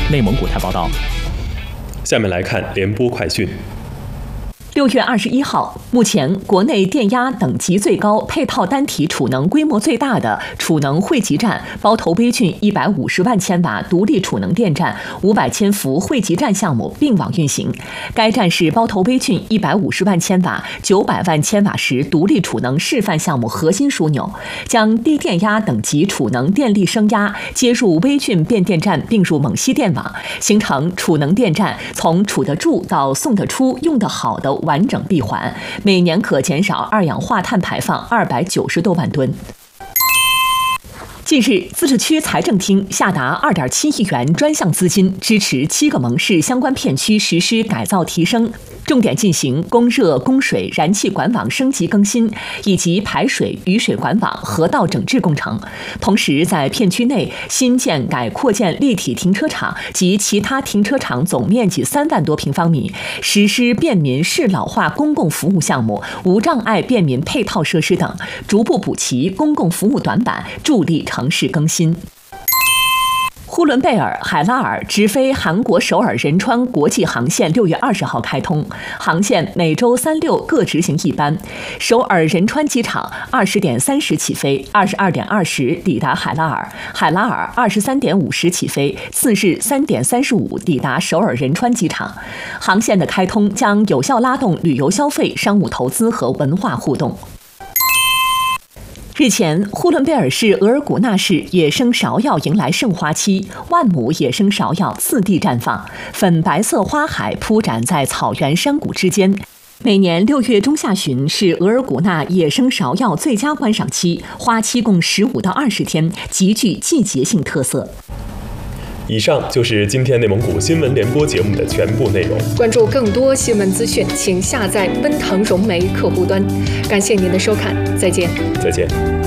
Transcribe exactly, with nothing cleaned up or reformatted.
内蒙古台报道。 下面来看联播快讯。 六月二十一号，目前国内电压等级最高、配套单体储能规模最大的储能汇集站包头杯郡一百五十万千瓦独立储能电站五百千伏汇集站项目并网运行。该站是包头杯郡一百五十万千瓦、九百万千瓦时独立储能示范项目核心枢纽，将低电压等级储能电力升压接入微郡变电站并入蒙西电网，形成储能电站从储得住到送得出、用得好的完整闭环，每年可减少二氧化碳排放二百九十多万吨。近日，自治区财政厅下达二点七亿元专项资金，支持七个蒙市相关片区实施改造提升，重点进行供热、供水、燃气管网升级更新，以及排水、雨水管网、河道整治工程。同时，在片区内新建、改扩建立体停车场及其他停车场总面积三万多平方米，实施便民适老化公共服务项目、无障碍便民配套设施等，逐步补齐公共服务短板，助力城市更新。呼伦贝尔海拉尔直飞韩国首尔仁川国际航线六月二十号开通，航线每周三六各执行一班。首尔仁川机场二十点三十起飞，二十二点二十抵达海拉尔；海拉尔二十三点五十起飞，次日三点三十五抵达首尔仁川机场。航线的开通将有效拉动旅游消费、商务投资和文化互动。日前，呼伦贝尔市额尔古纳市野生芍药迎来盛花期，万亩野生芍药次第绽放，粉白色花海铺展在草原山谷之间。每年六月中下旬是额尔古纳野生芍药最佳观赏期，花期共十五到二十天，极具季节性特色。 以上就是今天内蒙古新闻联播节目的全部内容。 关注更多新闻资讯，请下载奔腾融媒客户端。感谢您的收看，再见。 再见。